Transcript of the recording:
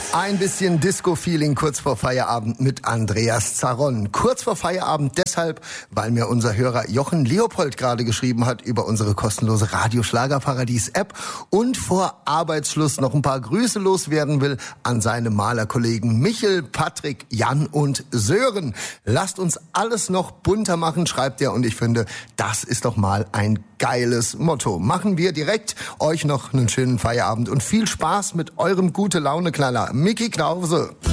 Ein bisschen Disco-Feeling kurz vor Feierabend mit Andreas Zaron. Kurz vor Feierabend deshalb, weil mir unser Hörer Jochen Leopold gerade geschrieben hat über unsere kostenlose Radio-Schlagerparadies-App und vor Arbeitsschluss noch ein paar Grüße loswerden will an seine Malerkollegen Michel, Patrick, Jan und Sören. Lasst uns alles noch bunter machen, schreibt er, und ich finde, das ist doch mal ein geiles Motto. Machen wir direkt. Euch noch einen schönen Feierabend und viel Spaß mit eurem Gute-Laune-Knaller. Micky Krause.